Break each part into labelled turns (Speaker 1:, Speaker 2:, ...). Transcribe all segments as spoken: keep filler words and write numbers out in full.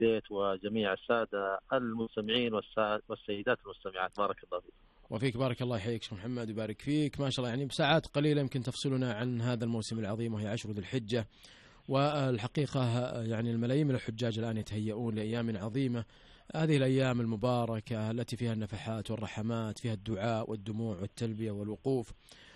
Speaker 1: البيت وجميع السادة المستمعين والسيدات المستمعات. بارك الله فيك.
Speaker 2: وفيك بارك الله يحييك شيخ محمد ويبارك فيك. ما شاء الله يعني بساعات قليلة يمكن تفصلنا عن هذا الموسم العظيم وهي عشر ذي الحجة. والحقيقة يعني الملايين من الحجاج الآن يتهيئون لأيام عظيمة، هذه الأيام المباركة التي فيها النفحات والرحمات، فيها الدعاء والدموع والتلبية والوقوف.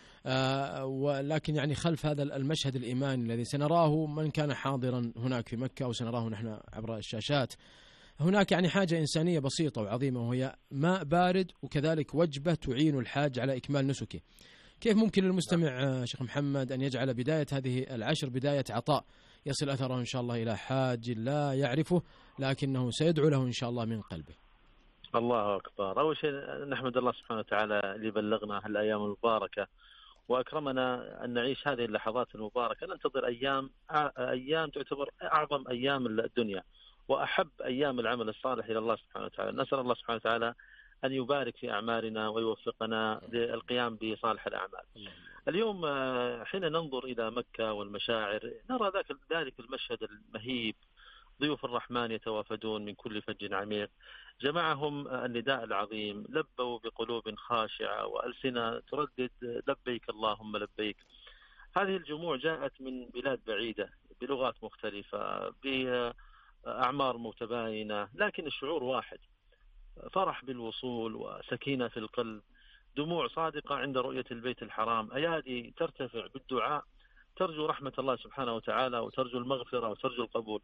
Speaker 2: آه ولكن يعني خلف هذا المشهد الإيماني الذي سنراه من كان حاضرا هناك في مكة وسنراه نحن عبر الشاشات، هناك يعني حاجة إنسانية بسيطة وعظيمة، وهي ماء بارد وكذلك وجبة تعين الحاج على إكمال نسكه. كيف ممكن للمستمع شيخ محمد أن يجعل بداية هذه العشر بداية عطاء يصل أثره إن شاء الله إلى حاج لا يعرفه لكنه سيدعو له إن شاء الله من قلبه؟
Speaker 1: الله أكبر. أول شيء نحمد الله سبحانه وتعالى اللي بلغنا الأيام المباركة وأكرمنا أن نعيش هذه اللحظات المباركة. ننتظر أيام أيام تعتبر أعظم أيام الدنيا وأحب أيام العمل الصالح إلى الله سبحانه وتعالى. نسأل الله سبحانه وتعالى أن يبارك في أعمالنا ويوفقنا للقيام بصالح الأعمال. اليوم حين ننظر إلى مكة والمشاعر نرى ذاك ذلك المشهد المهيب، ضيوف الرحمن يتوافدون من كل فج عميق، جمعهم النداء العظيم، لبوا بقلوب خاشعة وألسنة تردد لبيك اللهم لبيك. هذه الجموع جاءت من بلاد بعيدة بلغات مختلفة بأعمار متباينة، لكن الشعور واحد، فرح بالوصول وسكينة في القلب، دموع صادقة عند رؤية البيت الحرام، أيادي ترتفع بالدعاء ترجو رحمة الله سبحانه وتعالى وترجو المغفرة وترجو القبول.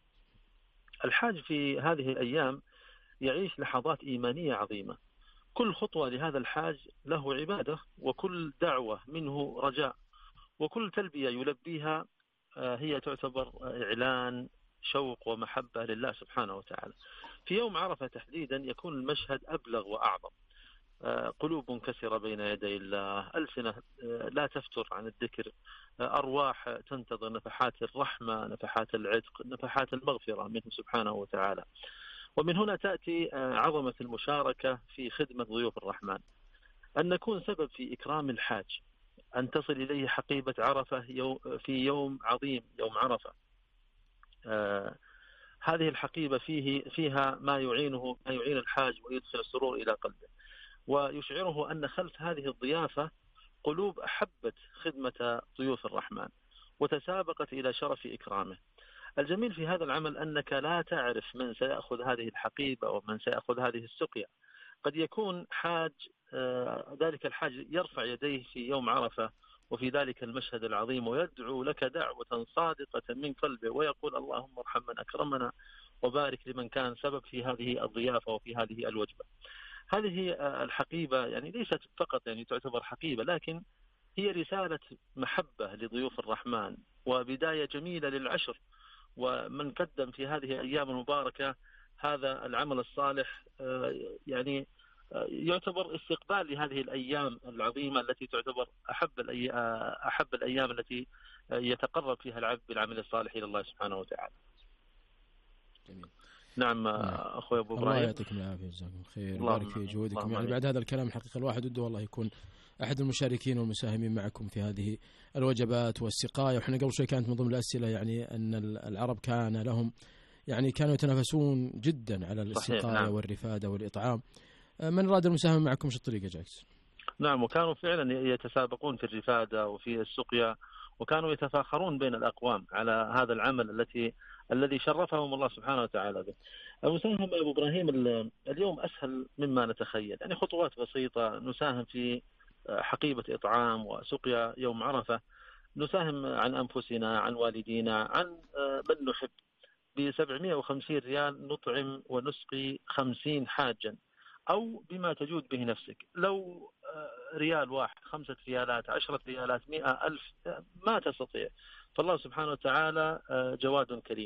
Speaker 1: الحاج في هذه الأيام يعيش لحظات إيمانية عظيمة، كل خطوة لهذا الحاج له عبادة، وكل دعوة منه رجاء، وكل تلبية يلبيها هي تعتبر إعلان شوق ومحبة لله سبحانه وتعالى. في يوم عرفة تحديدا يكون المشهد أبلغ وأعظم، قلوب منكسرة بين يدي الله، ألسنة لا تفتر عن الذكر، أرواح تنتظر نفحات الرحمة، نفحات العتق، نفحات المغفرة منه سبحانه وتعالى. ومن هنا تأتي عظمة المشاركة في خدمة ضيوف الرحمن، أن نكون سبب في إكرام الحاج، أن تصل إليه حقيبة عرفة في يوم عظيم يوم عرفة. آه هذه الحقيبة فيه فيها ما يعينه ما يعين الحاج ويدخل السرور إلى قلبه، ويشعره أن خلف هذه الضيافة قلوب أحبت خدمة ضيوف الرحمن وتسابقت إلى شرف إكرامه. الجميل في هذا العمل أنك لا تعرف من سيأخذ هذه الحقيبة ومن سيأخذ هذه السقيا. قد يكون حاج آه ذلك الحاج يرفع يديه في يوم عرفة وفي ذلك المشهد العظيم ويدعو لك دعوة صادقة من قلبه ويقول اللهم ارحم من أكرمنا وبارك لمن كان سبب في هذه الضيافة وفي هذه الوجبة. هذه الحقيبة يعني ليست فقط يعني تعتبر حقيبة، لكن هي رسالة محبة لضيوف الرحمن وبداية جميلة للعشر. ومن قدم في هذه الأيام المباركة هذا العمل الصالح يعني يعتبر استقبال لهذه الأيام العظيمة التي تعتبر أحب أحب الأيام التي يتقرب فيها العبد بالعمل الصالح إلى الله سبحانه وتعالى.
Speaker 2: جميل.
Speaker 1: نعم أخوي أبو إبراهيم،
Speaker 2: الله يعطيكم العافية وجزاكم خير ويبارك في جهودكم. يعني بعد هذا الكلام الحقيقة الواحد وده والله يكون أحد المشاركين والمساهمين معكم في هذه الوجبات والسقاية. وإحنا قبل شوي كانت من ضمن الأسئلة يعني أن العرب كان لهم يعني كانوا يتنافسون جدا على السقاية نعم. والرفادة والإطعام. من أراد المساهمة معكم شو الطريقة جاكس؟
Speaker 1: نعم، وكانوا فعلا يتسابقون في الرفادة وفي السقيا، وكانوا يتفاخرون بين الأقوام على هذا العمل التي الذي شرفهم الله سبحانه وتعالى به. المساهمة أبو إبراهيم اليوم أسهل مما نتخيل، يعني خطوات بسيطة نساهم في حقيبة إطعام وسقيا يوم عرفة، نساهم عن أنفسنا عن والدينا عن من نحب. بسبعمائة وخمسين ريال نطعم ونسقي خمسين حاجا، أو بما تجود به نفسك، لو ريال واحد، خمسة ريالات، عشرة ريالات، مئة ألف ما تستطيع، فالله سبحانه وتعالى جواد كريم.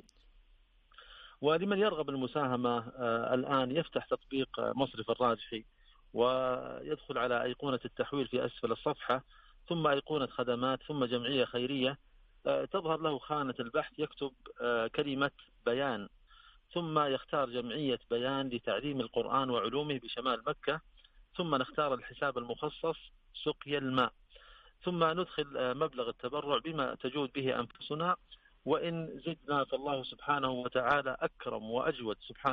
Speaker 1: ولمن يرغب المساهمة الآن يفتح تطبيق مصرف الراجحي ويدخل على أيقونة التحويل في أسفل الصفحة، ثم أيقونة خدمات، ثم جمعية خيرية، تظهر له خانة البحث، يكتب كلمة بيان، ثم يختار جمعية بيان لتعليم القرآن وعلومه بشمال مكة، ثم نختار الحساب المخصص سقيا الماء، ثم ندخل مبلغ التبرع بما تجود به أنفسنا، وإن زدنا فالله سبحانه وتعالى أكرم وأجود سبحانه